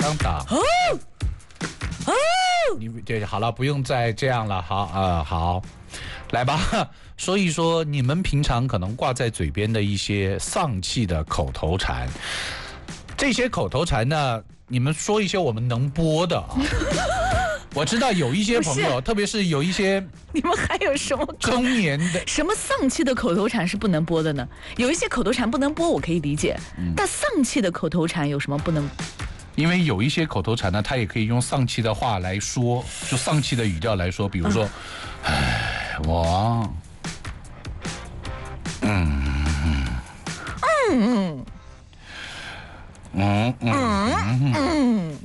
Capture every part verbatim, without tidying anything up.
刚打。 哦哦， 你对，好了，不用再这样了。好啊、呃，好，来吧，说一说你们平常可能挂在嘴边的一些丧气的口头禅。这些口头禅呢，你们说一些我们能播的啊。我知道有一些朋友，特别是有一些你们还有什么中年的什么丧气的口头禅是不能播的呢？有一些口头禅不能播，我可以理解，嗯、但丧气的口头禅有什么不能？ 因为有一些口头禅呢，它也可以用丧气的话来说，就丧气的语调来说，比如说，哎、嗯，我，嗯嗯嗯嗯嗯嗯。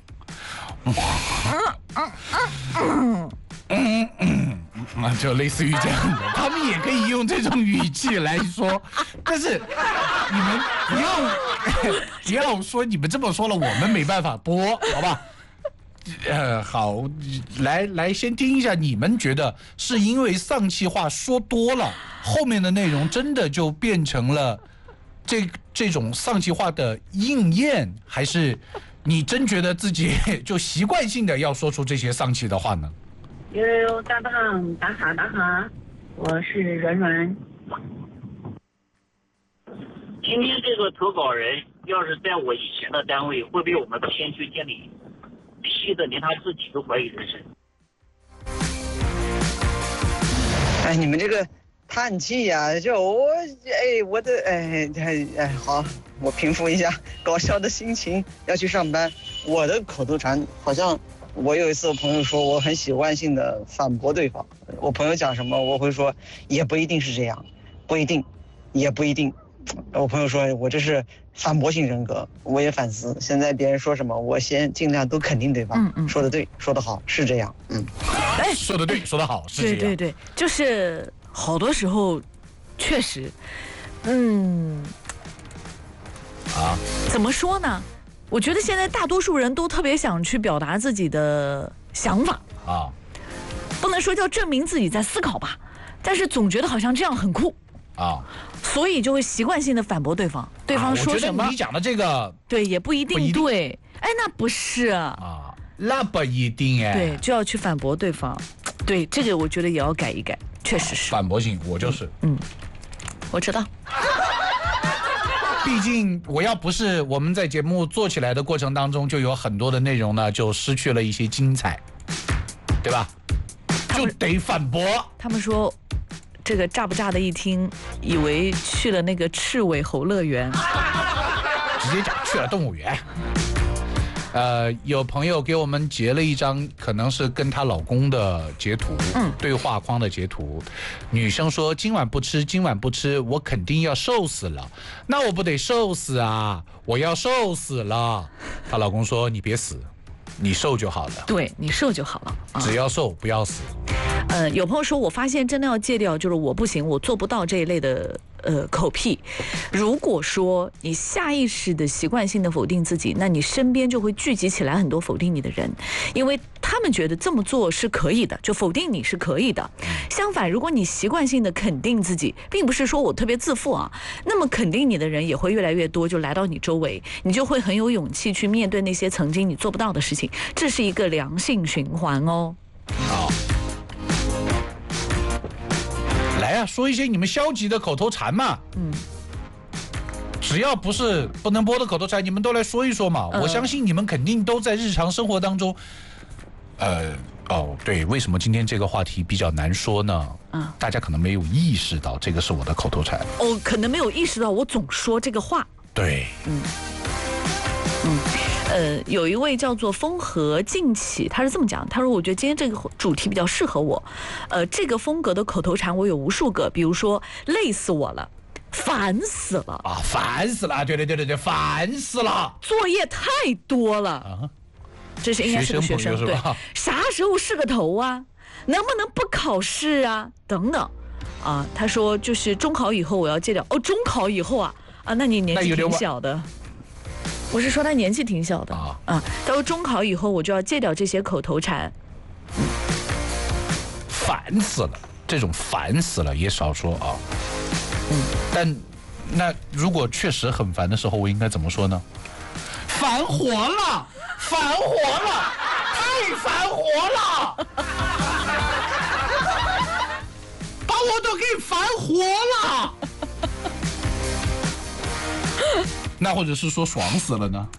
嗯嗯嗯，那就类似于这样的，他们也可以用这种语气来说，但是你们不要不要说你们这么说了，我们没办法播，好吧？呃，好，来来，先听一下，你们觉得是因为丧气话说多了，后面的内容真的就变成了这这种丧气话的应验，还是？你真觉得自己就习惯性的要说出这些丧气的话呢？ 悠悠搭档，打哈打哈，我是软软。 今天这个投稿人要是在我以前的单位，会被我们的片区经理气得连他自己都怀疑人生。 哎，你们这个叹气呀、啊，就我哎，我的哎哎哎好。我平复一下搞笑的心情，要去上班。我的口头禅好像，我有一次我朋友说我很习惯性的反驳对方。我朋友讲什么，我会说也不一定是这样，不一定，也不一定。我朋友说我这是反驳性人格，我也反思。现在别人说什么，我先尽量都肯定对方。嗯嗯，说得对，说得好，是这样。嗯， 哎，说得对，说得好，是这样。 对对对，就是好多时候，确实，嗯。 啊， 怎么说呢？我觉得现在大多数人都特别想去表达自己的想法啊， 不能说叫证明自己在思考吧，但是总觉得好像这样很酷啊， 所以就会习惯性的反驳对方。对方说什么？ 啊、我觉得你讲的这个对也不一定对，哎，那不是啊，那不一定哎， 对，就要去反驳对方。对，这个我觉得也要改一改，确实是、 啊、反驳性，我就是， 嗯，我知道。 毕竟我要不是我们在节目做起来的过程当中，就有很多的内容呢，就失去了一些精彩，对吧？就得反驳。 他们说，这个炸不炸的一听，以为去了那个赤尾猴乐园， 直接讲去了动物园。呃，有朋友给我们截了一张，可能是跟她老公的截图，嗯，对话框的截图。女生说：“今晚不吃，今晚不吃，我肯定要瘦死了。那我不得瘦死啊！我要瘦死了。”她老公说：“你别死，你瘦就好了。 对，你瘦就好了， 啊、只要瘦，不要死。” 呃，有朋友说，我发现真的要戒掉，就是我不行，我做不到这一类的呃口癖。如果说你下意识的习惯性的否定自己，那你身边就会聚集起来很多否定你的人，因为他们觉得这么做是可以的，就否定你是可以的。相反，如果你习惯性的肯定自己，并不是说我特别自负啊，那么肯定你的人也会越来越多，就来到你周围，你就会很有勇气去面对那些曾经你做不到的事情，这是一个良性循环哦。 好。来啊，说一些你们消极的口头禅嘛。嗯，只要不是不能播的口头禅，你们都来说一说嘛。呃、我相信你们肯定都在日常生活当中。呃，哦，对，为什么今天这个话题比较难说呢？嗯，大家可能没有意识到这个是我的口头禅。 哦，可能没有意识到我总说这个话。 对， 嗯嗯。呃，有一位叫做风和静起，他是这么讲，他说我觉得今天这个主题比较适合我，呃，这个风格的口头禅我有无数个，比如说累死我了，烦死了啊，烦死了，对对对对对，烦死了， 作业太多了啊，这是应该是个学生，对，啥时候是个头啊，能不能不考试啊，等等啊，他说就是中考以后我要戒掉，哦，中考以后啊啊，那你年纪挺小的。我是说他年纪挺小的啊，啊，他说中考以后我就要戒掉这些口头禅， 嗯、烦死了，这种烦死了也少说啊。嗯，但那如果确实很烦的时候，我应该怎么说呢？烦活了， 烦活了，太烦活了，把我都给烦活了。那或者是说爽死了呢？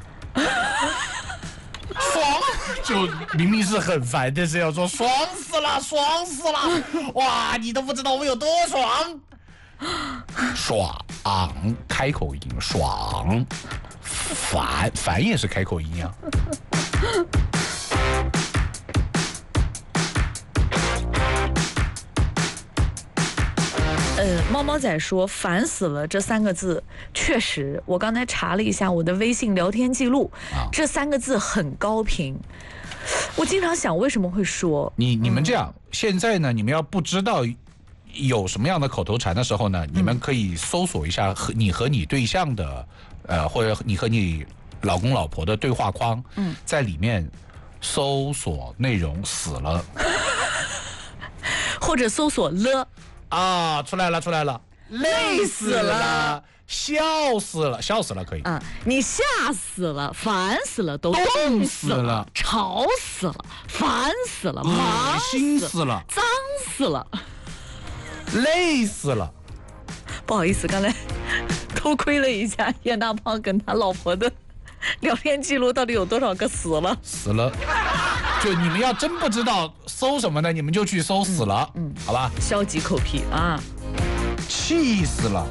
爽就明明是很烦，但是要说爽死了，爽死了！哇，你都不知道我有多爽！爽，开口音，爽，烦，烦也是开口音啊。 呃，猫猫仔说烦死了这三个字，确实，我刚才查了一下我的微信聊天记录，啊、这三个字很高频。我经常想为什么会说你你们这样、嗯，现在呢，你们要不知道有什么样的口头禅的时候呢，你们可以搜索一下和你和你对象的，呃，或者你和你老公老婆的对话框，嗯，在里面搜索内容死了， 或者搜索了。 啊，出来了，出来了，累死了，笑死了，笑死了，可以。 啊，你吓死了，烦死了，都冻死了， 吵死了，烦死了， 恶心死了， 脏死了， 累死了。 不好意思，刚才偷窥了一下燕大胖跟他老婆的聊天记录，到底有多少个死了？ 死了。就你们要真不知道搜什么呢，你们就去搜死了，嗯，嗯好吧？ 消极口癖啊， 气死了！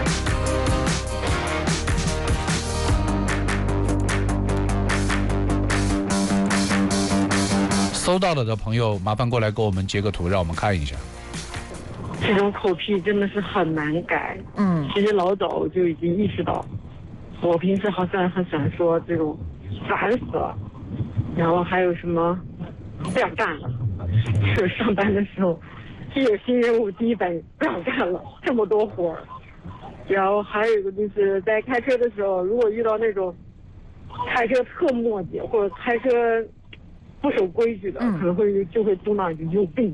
搜到了的朋友，麻烦过来给我们截个图，让我们看一下。 这种口癖真的是很难改。嗯，其实老早就已经意识到，我平时好像很喜欢说这种烦死了。然后还有什么不想干了，是上班的时候一有新任务第一反应不想干了，这么多活儿。然后还有一个就是在开车的时候，如果遇到那种开车特磨叽或者开车不守规矩的，嗯、可能会就会嘟囔一句有病。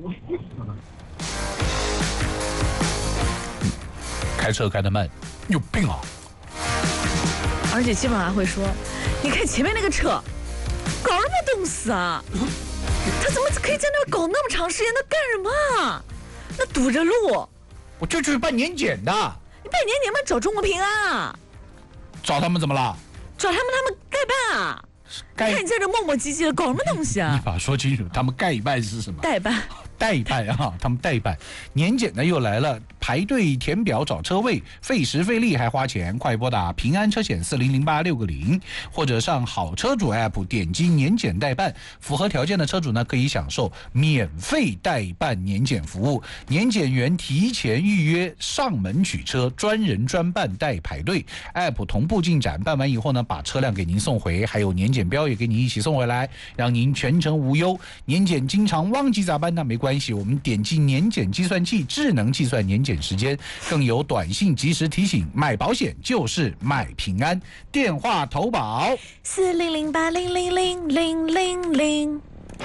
开车开得慢，有病啊！ 而且基本上还会说，你看前面那个车。搞什么东西啊！他怎么可以在那搞那么长时间？他干什么啊？那堵着路。 我就去办年检的。 你办年检嘛，找中国平安啊。 找他们怎么了？ 找他们，他们盖办啊。 盖看你在这磨磨唧唧的，搞什么东西啊？ 你把它说清楚，他们盖办是什么？ 代办。 代办啊，他们代办年检呢又来了，排队填表找车位，费时费力还花钱，快拨打平安车险四零零八六个零，或者上好车主 app 点击年检代办，符合条件的车主呢可以享受免费代办年检服务，年检员提前预约上门取车，专人专办代排队 ，app 同步进展，办完以后呢把车辆给您送回，还有年检标也给你一起送回来，让您全程无忧。年检经常忘记咋办呢？没关系，我们点击年检计算器，智能计算年检时间，更有短信及时提醒。买保险就是买平安，电话投保四零零八零零零零零零。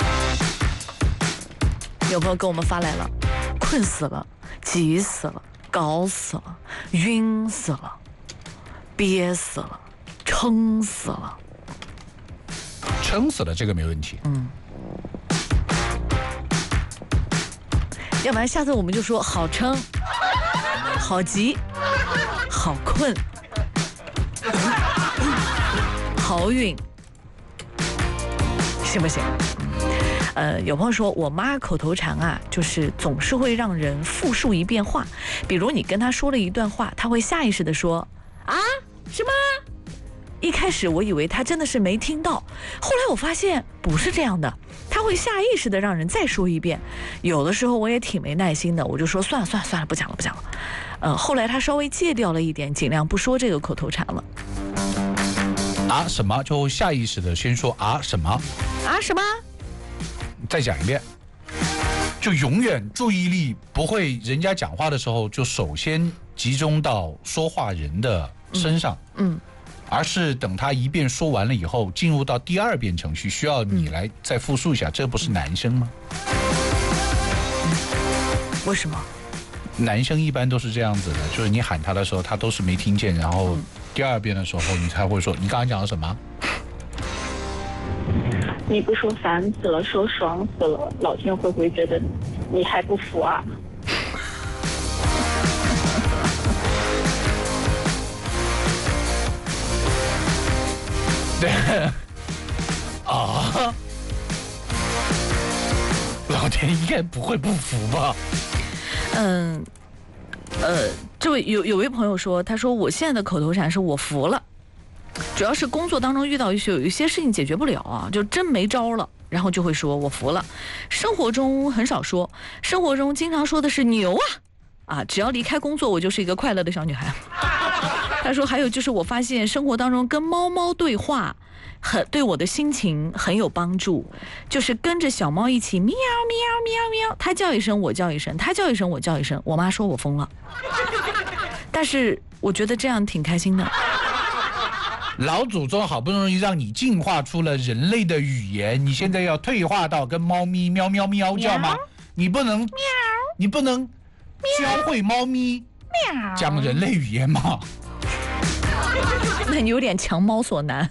有朋友给我们发来了，困死了，急死了，搞死了，晕死了，憋死了，撑死了。 撑死了这个没问题。嗯。 要不然下次我们就说好撑，好急，好困，好晕，行不行？呃，有朋友说我妈口头禅啊，就是总是会让人复述一遍话，比如你跟她说了一段话，她会下意识的说啊什么？一开始我以为她真的是没听到，后来我发现不是这样的。他会下意识的让人再说一遍，有的时候我也挺没耐心的，我就说算了算了算了，不讲了不讲了。呃，后来他稍微戒掉了一点，尽量不说这个口头禅了。 啊什么？就下意识的先说啊什么？ 啊什么？ 再讲一遍。就永远注意力不会，人家讲话的时候就首先集中到说话人的身上。嗯。嗯而是等他一遍说完了以后，进入到第二遍程序，需要你来再复述一下，嗯、这不是男生吗？ 为什么？ 男生一般都是这样子的，就是你喊他的时候，他都是没听见，然后第二遍的时候，你才会说你刚刚讲了什么？ 你不说烦死了，说爽死了，老天会不会觉得你还不服啊？ 对，啊，老天应该不会不服吧？ 嗯，呃，这位有有位朋友说，他说我现在的口头禅是我服了，主要是工作当中遇到一些有一些事情解决不了啊，就真没招了，然后就会说我服了。生活中很少说，生活中经常说的是牛啊啊！只要离开工作，我就是一个快乐的小女孩。他说还有就是我发现生活当中跟猫猫对话，很对我的心情很有帮助，就是跟着小猫一起喵喵喵喵，它叫一声我叫一声，它叫一声我叫一声。我妈说我疯了，但是我觉得这样挺开心的。 老祖宗好不容易让你进化出了人类的语言，你现在要退化到跟猫咪喵喵喵叫吗？你不能喵，你不能教会猫咪喵讲人类语言吗？ 那你有点强猫所难。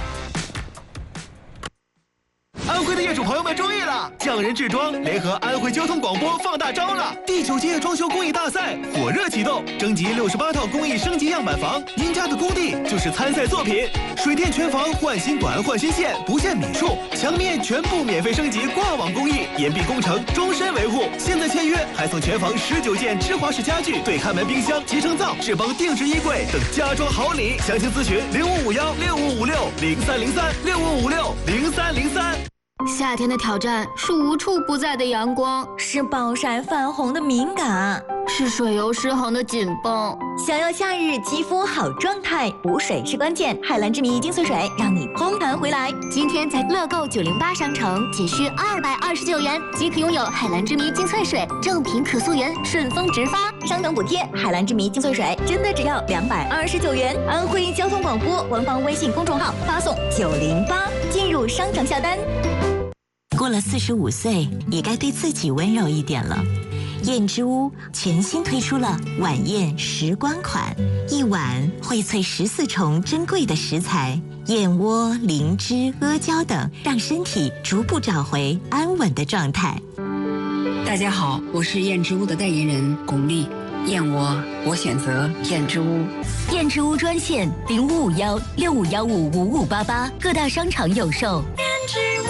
安徽的业主朋友们注意了，匠人制装联合安徽交通广播放大招了！第九届装修工艺大赛火热启动，征集六十八套工艺升级样板房，您家的工地就是参赛作品。水电全房换新管换新线，不限米数，墙面全部免费升级挂网工艺，严密工程，终身维护。现在签约还送全房十九件芝华士家具、对看门冰箱、集成灶、智邦定制衣柜等家装好礼。详情咨询零五五幺六五五六零三零三六五五六零三零三。 夏天的挑战是无处不在的阳光， 是暴晒泛红的敏感， 是水油失衡的紧绷。 想要夏日肌肤好状态，补水是关键。海蓝之谜精粹水让你嘭弹回来。 今天在乐购九零八商城仅需二百二十九元即可拥有海蓝之谜精粹水，正品可溯源，顺丰直发， 商城补贴。海蓝之谜精粹水真的只要两百二十九元。安徽交通广播官方微信公众号发送九零八进入商城下单。 过了四十五岁，也该对自己温柔一点了。燕之屋全新推出了晚宴时光款，一碗荟萃十四重珍贵的食材，燕窝、灵芝、阿胶等，让身体逐步找回安稳的状态。 大家好，我是燕之屋的代言人巩俐。燕窝，我选择燕之屋。 燕之屋专线零五五幺六五幺五五五八八，各大商场有售。燕之屋。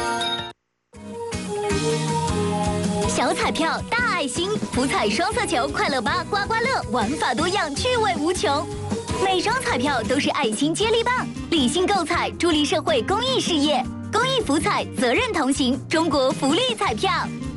小彩票大爱心，福彩双色球快乐八刮刮乐，玩法多样，趣味无穷。每张彩票都是爱心接力棒，理性购彩，助力社会公益事业。公益福彩，责任同行，中国福利彩票。